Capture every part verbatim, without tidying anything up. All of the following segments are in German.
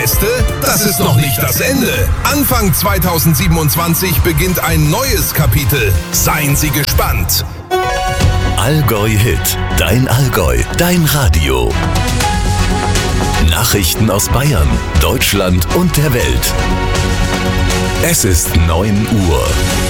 Beste? Das ist noch nicht das Ende. Anfang zweitausendsiebenundzwanzig beginnt ein neues Kapitel. Seien Sie gespannt. Allgäu Hit. Dein Allgäu. Dein Radio. Nachrichten aus Bayern, Deutschland und der Welt. Es ist neun Uhr.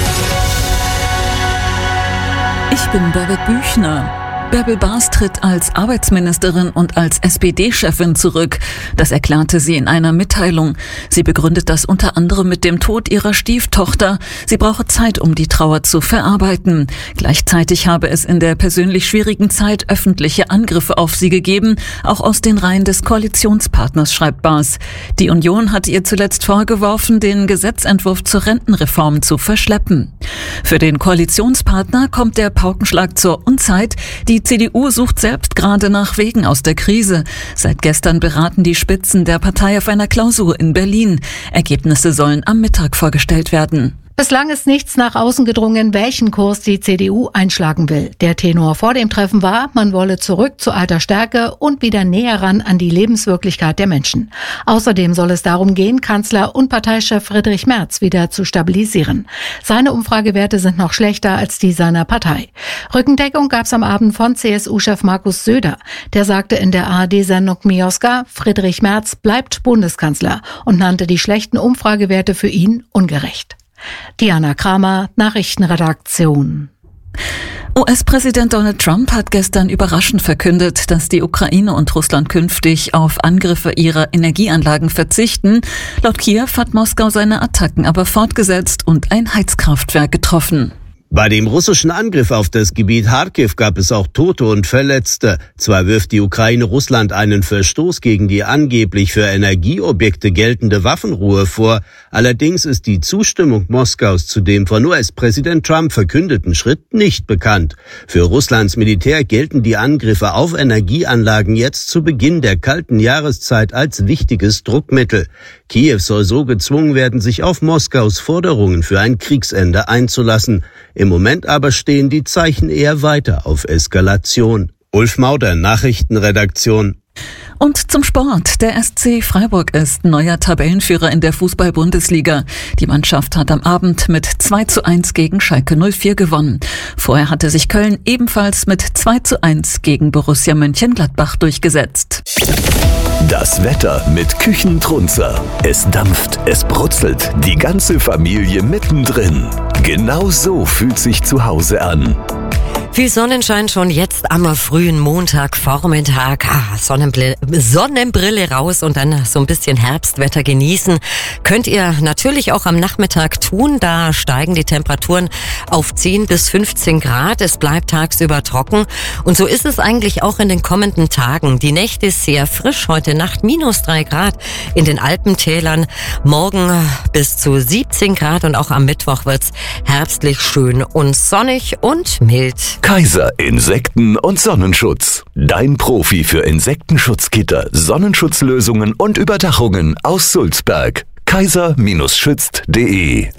Ich bin Birgit Büchner. Bärbel Baas tritt als Arbeitsministerin und als S P D-Chefin zurück. Das erklärte sie in einer Mitteilung. Sie begründet das unter anderem mit dem Tod ihrer Stieftochter. Sie brauche Zeit, um die Trauer zu verarbeiten. Gleichzeitig habe es in der persönlich schwierigen Zeit öffentliche Angriffe auf sie gegeben, auch aus den Reihen des Koalitionspartners, schreibt Baas. Die Union hatte ihr zuletzt vorgeworfen, den Gesetzentwurf zur Rentenreform zu verschleppen. Für den Koalitionspartner kommt der Paukenschlag zur Unzeit. Die C D U sucht selbst gerade nach Wegen aus der Krise. Seit gestern beraten die Spitzen der Partei auf einer Klausur in Berlin. Ergebnisse sollen am Mittag vorgestellt werden. Bislang ist nichts nach außen gedrungen, welchen Kurs die C D U einschlagen will. Der Tenor vor dem Treffen war, man wolle zurück zu alter Stärke und wieder näher ran an die Lebenswirklichkeit der Menschen. Außerdem soll es darum gehen, Kanzler und Parteichef Friedrich Merz wieder zu stabilisieren. Seine Umfragewerte sind noch schlechter als die seiner Partei. Rückendeckung gab es am Abend von C S U-Chef Markus Söder. Der sagte in der A R D-Sendung Mioska, Friedrich Merz bleibt Bundeskanzler und nannte die schlechten Umfragewerte für ihn ungerecht. Diana Kramer, Nachrichtenredaktion. U S-Präsident Donald Trump hat gestern überraschend verkündet, dass die Ukraine und Russland künftig auf Angriffe ihrer Energieanlagen verzichten. Laut Kiew hat Moskau seine Attacken aber fortgesetzt und ein Heizkraftwerk getroffen. Bei dem russischen Angriff auf das Gebiet Charkiw gab es auch Tote und Verletzte. Zwar wirft die Ukraine Russland einen Verstoß gegen die angeblich für Energieobjekte geltende Waffenruhe vor, allerdings ist die Zustimmung Moskaus zu dem von U S-Präsident Trump verkündeten Schritt nicht bekannt. Für Russlands Militär gelten die Angriffe auf Energieanlagen jetzt zu Beginn der kalten Jahreszeit als wichtiges Druckmittel. Kiew soll so gezwungen werden, sich auf Moskaus Forderungen für ein Kriegsende einzulassen. Im Moment aber stehen die Zeichen eher weiter auf Eskalation. Ulf Mauder, Nachrichtenredaktion. Und zum Sport. Der S C Freiburg ist neuer Tabellenführer in der Fußball-Bundesliga. Die Mannschaft hat am Abend mit zwei zu eins gegen Schalke null vier gewonnen. Vorher hatte sich Köln ebenfalls mit zwei zu eins gegen Borussia Mönchengladbach durchgesetzt. Das Wetter mit Küchentrunzer. Es dampft, es brutzelt, die ganze Familie mittendrin. Genau so fühlt sich zu Hause an. Viel Sonnenschein schon jetzt am frühen Montagvormittag. Ah, Sonnenbrille, Sonnenbrille raus und dann so ein bisschen Herbstwetter genießen. Könnt ihr natürlich auch am Nachmittag tun. Da steigen die Temperaturen auf zehn bis fünfzehn Grad. Es bleibt tagsüber trocken. Und so ist es eigentlich auch in den kommenden Tagen. Die Nächte ist sehr frisch. Heute Nacht minus drei Grad in den Alpentälern. Morgen bis zu siebzehn Grad und auch am Mittwoch wird's herbstlich schön und sonnig und mild. Kaiser Insekten- und Sonnenschutz. Dein Profi für Insektenschutzgitter, Sonnenschutzlösungen und Überdachungen aus Sulzberg. kaiser schützt punkt de.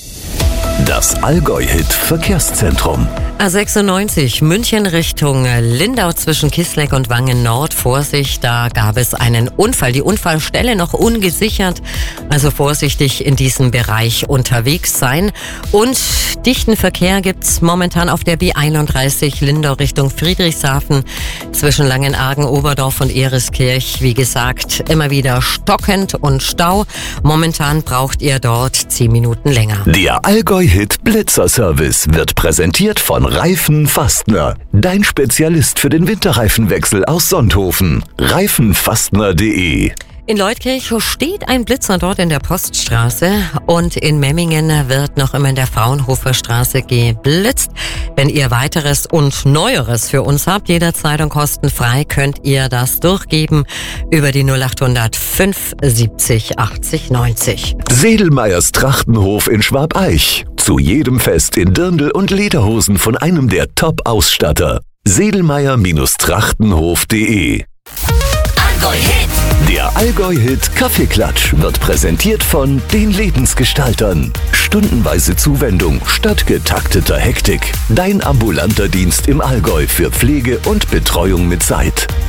Das Allgäu-Hit-Verkehrszentrum. A sechsundneunzig, München Richtung Lindau zwischen Kisleck und Wangen Nord. Vorsicht, da gab es einen Unfall. Die Unfallstelle noch ungesichert, also vorsichtig in diesem Bereich unterwegs sein. Und dichten Verkehr gibt's momentan auf der B einunddreißig Lindau Richtung Friedrichshafen zwischen Langenargen, Oberdorf und Ereskirch. Wie gesagt, immer wieder stockend und Stau. Momentan braucht ihr dort zehn Minuten länger. Der Allgäu-Hit Blitzer-Service wird präsentiert von Reifen Fastner. Dein Spezialist für den Winterreifenwechsel aus Sonthofen. reifenfastner punkt de. In Leutkirch steht ein Blitzer dort in der Poststraße und in Memmingen wird noch immer in der Fraunhofer Straße geblitzt. Wenn ihr weiteres und Neueres für uns habt, jederzeit und kostenfrei, könnt ihr das durchgeben über die null acht null null fünf siebzig achtzig neunzig. Sedelmeyers Trachtenhof in Schwabeich. Zu jedem Fest in Dirndl und Lederhosen von einem der Top-Ausstatter. sedelmeyer Trachtenhof punkt de. Allgäu-Hit. Der Allgäu-Hit Kaffeeklatsch wird präsentiert von den Lebensgestaltern. Stundenweise Zuwendung statt getakteter Hektik. Dein ambulanter Dienst im Allgäu für Pflege und Betreuung mit Zeit.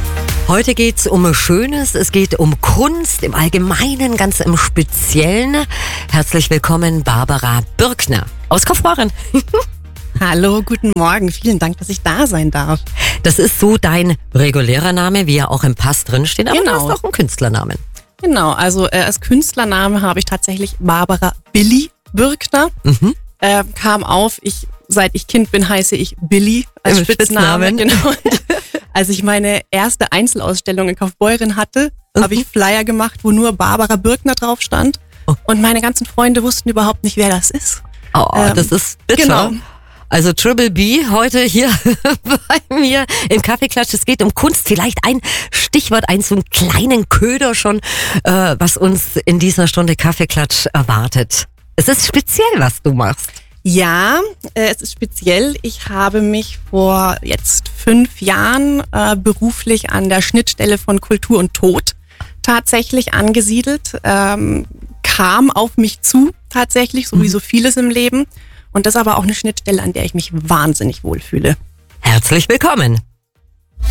Heute geht's um Schönes, es geht um Kunst im Allgemeinen, ganz im Speziellen. Herzlich willkommen, Barbara Birkner aus Kaufbeuren. Hallo, guten Morgen. Vielen Dank, dass ich da sein darf. Das ist so dein regulärer Name, wie er auch im Pass drinsteht, aber Genau. du hast auch einen Künstlernamen. Genau, also äh, als Künstlername habe ich tatsächlich Barbara Billy Birkner. Mhm. Äh, kam auf, ich seit ich Kind bin, heiße ich Billy als Im Spitzname. Spitznamen. Genau. Und als ich meine erste Einzelausstellung in Kaufbeuren hatte, Mhm. habe ich Flyer gemacht, wo nur Barbara Birkner drauf stand. Oh. Und meine ganzen Freunde wussten überhaupt nicht, wer das ist. Oh, Ähm, das ist bitter. genau. Also Triple B heute hier bei mir im Kaffeeklatsch. Es geht um Kunst. Vielleicht ein Stichwort, ein so einen kleinen Köder schon, äh, was uns in dieser Stunde Kaffeeklatsch erwartet. Es ist speziell, was du machst. Ja, äh, es ist speziell. Ich habe mich vor jetzt fünf Jahren äh, beruflich an der Schnittstelle von Kultur und Tod tatsächlich angesiedelt, ähm, kam auf mich zu tatsächlich, so wie so vieles im Leben. Und das ist aber auch eine Schnittstelle, an der ich mich wahnsinnig wohlfühle. Herzlich willkommen.